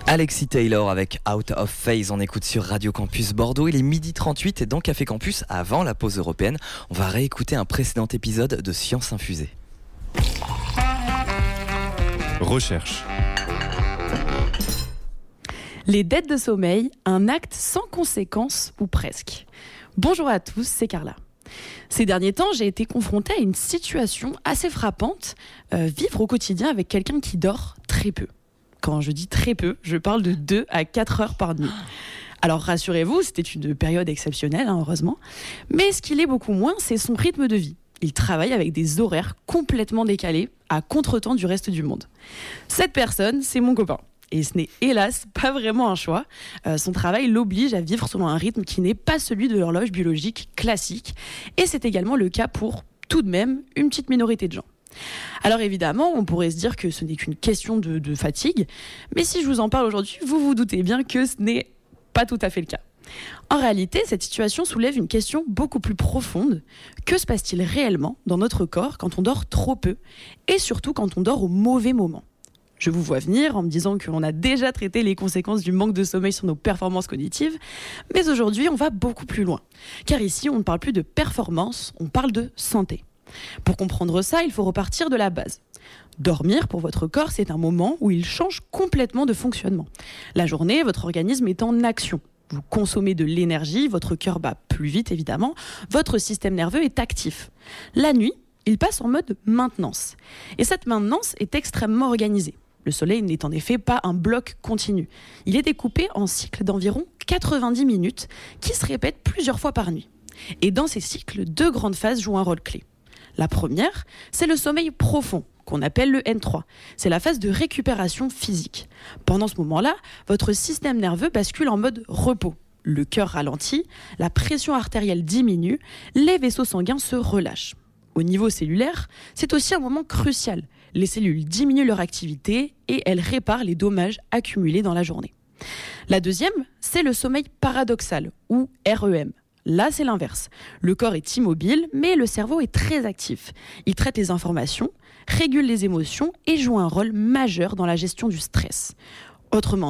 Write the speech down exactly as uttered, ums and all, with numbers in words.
Alexis Taylor avec Out of Phase, on écoute sur Radio Campus Bordeaux. Il est midi trente-huit et dans Café Campus, avant la pause européenne, on va réécouter un précédent épisode de Science Infusée. Recherche. Les dettes de sommeil, un acte sans conséquence ou presque. Bonjour à tous, c'est Carla. Ces derniers temps, j'ai été confrontée à une situation assez frappante, euh, vivre au quotidien avec quelqu'un qui dort très peu. Quand je dis très peu, je parle de deux à quatre heures par nuit. Alors rassurez-vous, c'était une période exceptionnelle, hein, heureusement. Mais ce qu'il est beaucoup moins, c'est son rythme de vie. Il travaille avec des horaires complètement décalés, à contretemps du reste du monde. Cette personne, c'est mon copain. Et ce n'est hélas pas vraiment un choix. Euh, son travail l'oblige à vivre selon un rythme qui n'est pas celui de l'horloge biologique classique. Et c'est également le cas pour, tout de même, une petite minorité de gens. Alors évidemment, on pourrait se dire que ce n'est qu'une question de, de fatigue, mais si je vous en parle aujourd'hui, vous vous doutez bien que ce n'est pas tout à fait le cas. En réalité, cette situation soulève une question beaucoup plus profonde. Que se passe-t-il réellement dans notre corps quand on dort trop peu, et surtout quand on dort au mauvais moment ? Je vous vois venir en me disant qu'on a déjà traité les conséquences du manque de sommeil sur nos performances cognitives, mais aujourd'hui, on va beaucoup plus loin. Car ici, on ne parle plus de performance, on parle de santé. Pour comprendre ça, il faut repartir de la base. Dormir, pour votre corps, c'est un moment où il change complètement de fonctionnement. La journée, votre organisme est en action. Vous consommez de l'énergie, votre cœur bat plus vite évidemment, votre système nerveux est actif. La nuit, il passe en mode maintenance. Et cette maintenance est extrêmement organisée. Le soleil n'est en effet pas un bloc continu. Il est découpé en cycles d'environ quatre-vingt-dix minutes qui se répètent plusieurs fois par nuit. Et dans ces cycles, deux grandes phases jouent un rôle clé. La première, c'est le sommeil profond, qu'on appelle le N trois. C'est la phase de récupération physique. Pendant ce moment-là, votre système nerveux bascule en mode repos. Le cœur ralentit, la pression artérielle diminue, les vaisseaux sanguins se relâchent. Au niveau cellulaire, c'est aussi un moment crucial. Les cellules diminuent leur activité et elles réparent les dommages accumulés dans la journée. La deuxième, c'est le sommeil paradoxal, ou R E M. Là, c'est l'inverse. Le corps est immobile, mais le cerveau est très actif. Il traite les informations, régule les émotions et joue un rôle majeur dans la gestion du stress. Autrement